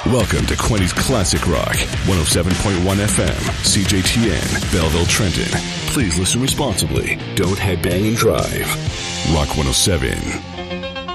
Welcome to Quenny's Classic Rock, 107.1 FM, CJTN, Belleville, Trenton. Please listen responsibly. Don't headbang and drive. Rock 107.